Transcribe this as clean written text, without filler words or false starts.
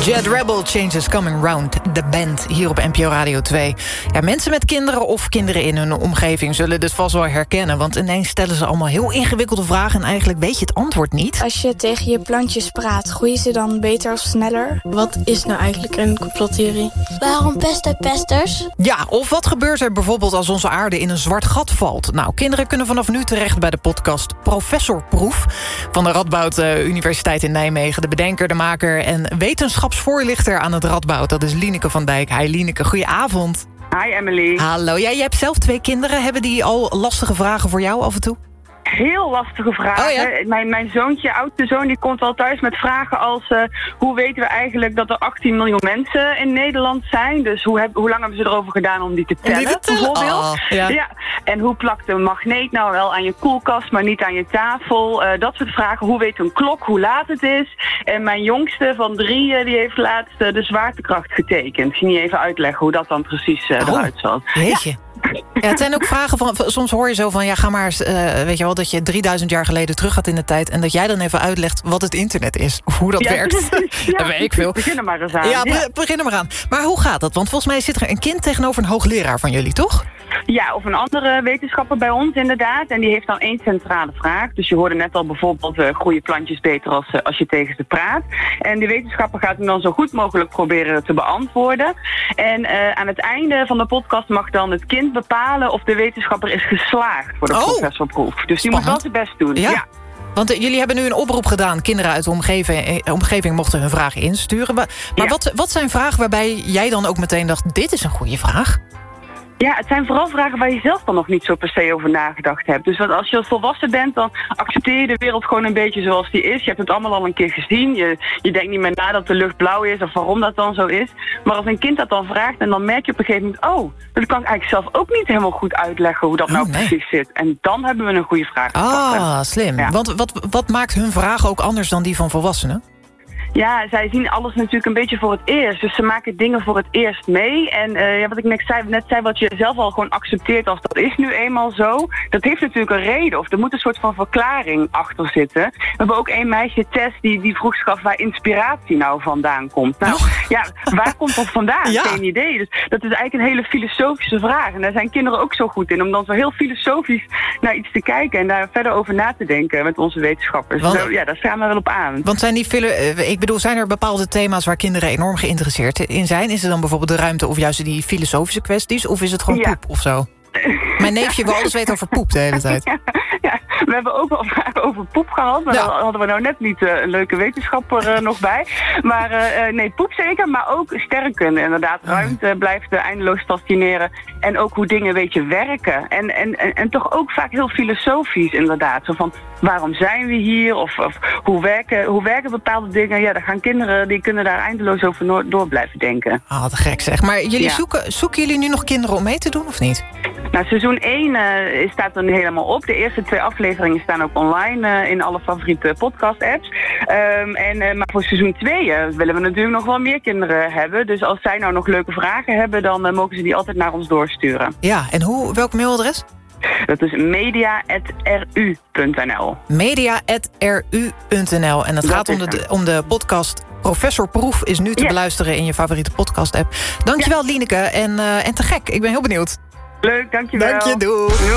Jet Rebel, Changes Coming Round, de band hier op NPO Radio 2. Ja, mensen met kinderen of kinderen in hun omgeving zullen dit vast wel herkennen, want ineens stellen ze allemaal heel ingewikkelde vragen en eigenlijk weet je het antwoord niet. Als je tegen je plantjes praat, groeien ze dan beter of sneller? Wat is nou eigenlijk een complottheorie? Waarom pesten pesters? Ja, of wat gebeurt er bijvoorbeeld als onze aarde in een zwart gat valt? Nou, kinderen kunnen vanaf nu terecht bij de podcast Professor Proef van de Radboud Universiteit in Nijmegen. De bedenker, de maker en wetenschapsvoorlichter aan het Radboud. Dat is Lieneke van Dijk. Hi Lieneke, goedenavond. Hi Emily. Hallo, jij hebt zelf 2 kinderen. Hebben die al lastige vragen voor jou af en toe? Heel lastige vragen. Oh, ja? Mijn zoontje, oudste zoon, die komt al thuis met vragen als... hoe weten we eigenlijk dat er 18 miljoen mensen in Nederland zijn? Dus hoe lang hebben ze erover gedaan om die te tellen, bijvoorbeeld? Oh, ja. Ja. En hoe plakt een magneet nou wel aan je koelkast, maar niet aan je tafel? Dat soort vragen. Hoe weet een klok hoe laat het is? En mijn jongste van 3, die heeft laatst de zwaartekracht getekend. Ik ging niet even uitleggen hoe dat dan precies eruit zat. Weet je. Ja, het zijn ook vragen van... Soms hoor je zo van... ja, ga maar eens... weet je wel, dat je 3000 jaar geleden terug gaat in de tijd... en dat jij dan even uitlegt wat het internet is. Of hoe dat werkt. Dat weet ik veel. Begin er maar eens aan. Ja, begin er maar aan. Maar hoe gaat dat? Want volgens mij zit er een kind tegenover een hoogleraar van jullie, toch? Ja, of een andere wetenschapper bij ons inderdaad. En die heeft dan 1 centrale vraag. Dus je hoorde net al bijvoorbeeld... groeien plantjes beter als je tegen ze praat. En die wetenschapper gaat hem dan zo goed mogelijk proberen te beantwoorden. En aan het einde van de podcast mag dan het kind bepalen... of de wetenschapper is geslaagd voor de professorproef. Dus die moet wel zijn best doen. Ja. Want jullie hebben nu een oproep gedaan. Kinderen uit de omgeving mochten hun vragen insturen. Maar wat zijn vragen waarbij jij dan ook meteen dacht... dit is een goede vraag? Ja, het zijn vooral vragen waar je zelf dan nog niet zo per se over nagedacht hebt. Dus als je als volwassen bent, dan accepteer je de wereld gewoon een beetje zoals die is. Je hebt het allemaal al een keer gezien. Je denkt niet meer na dat de lucht blauw is of waarom dat dan zo is. Maar als een kind dat dan vraagt en dan merk je op een gegeven moment... dat kan ik eigenlijk zelf ook niet helemaal goed uitleggen hoe dat precies zit. En dan hebben we een goede vraag. Slim. Ja. Want wat maakt hun vragen ook anders dan die van volwassenen? Ja, zij zien alles natuurlijk een beetje voor het eerst. Dus ze maken dingen voor het eerst mee. En wat ik net zei, wat je zelf al gewoon accepteert als dat is nu eenmaal zo. Dat heeft natuurlijk een reden. Of er moet een soort van verklaring achter zitten. We hebben ook 1 meisje, Tess, die vroeg zich af waar inspiratie nou vandaan komt. Nou, waar komt dat vandaan? Ja. Geen idee. Dus dat is eigenlijk een hele filosofische vraag. En daar zijn kinderen ook zo goed in. Om dan zo heel filosofisch naar iets te kijken. En daar verder over na te denken met onze wetenschappers. Daar staan we wel op aan. Want zijn zijn er bepaalde thema's waar kinderen enorm geïnteresseerd in zijn? Is er dan bijvoorbeeld de ruimte of juist die filosofische kwesties? Of is het gewoon poep of zo? Mijn neefje wil alles weten over poep de hele tijd. Ja, we hebben ook wel vragen over poep gehad. Maar daar hadden we nou net niet een leuke wetenschapper nog bij. Maar nee, poep zeker. Maar ook sterrenkunde inderdaad. Ruimte blijft eindeloos fascineren. En ook hoe dingen werken. En toch ook vaak heel filosofisch inderdaad. Zo van, waarom zijn we hier? Of hoe werken bepaalde dingen? Ja, daar gaan kinderen, die kunnen daar eindeloos over door blijven denken. Te gek zeg. Maar jullie zoeken jullie nu nog kinderen om mee te doen of niet? Nou, seizoen 1 staat er nu helemaal op. De eerste 2 afleveringen staan ook online in alle favoriete podcast-apps. Maar voor seizoen 2 willen we natuurlijk nog wel meer kinderen hebben. Dus als zij nou nog leuke vragen hebben, dan mogen ze die altijd naar ons doorsturen. Ja, en welk mailadres? Dat is media@ru.nl. Media@ru.nl. En het gaat om de podcast Professor Proef is nu te beluisteren in je favoriete podcast-app. Dankjewel, Lieneke. En te gek, ik ben heel benieuwd. Leuk, dankjewel. Dank je, doei.